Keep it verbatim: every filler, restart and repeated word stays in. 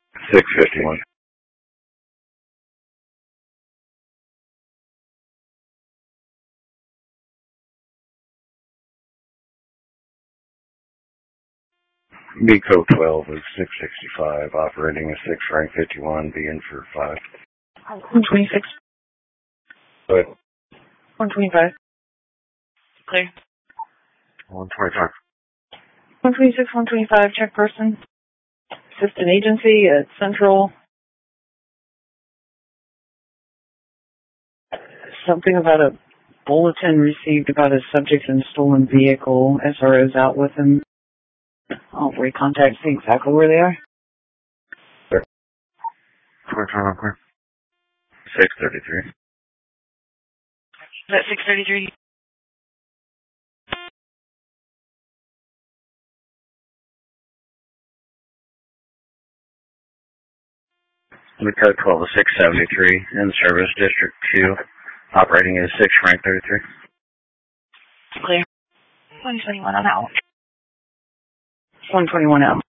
six fifty-one. B code twelve is six sixty-five, operating a six rank fifty-one, be in for five. one twenty-six. Go ahead. one twenty-five. Clear. one twenty-five. one twenty-six, one twenty-five, check person. Assistant agency at Central. Something about a bulletin received about a subject in a stolen vehicle. S R O's out with him. I'll recontact, see exactly where they are. Clear. Clear, clear, clear. six thirty-three. Is that six thirty-three? B code twelve is six seventy-three, in service district two, operating a six rank thirty-three. Clear. one twenty-one, I'm out. one twenty-one out.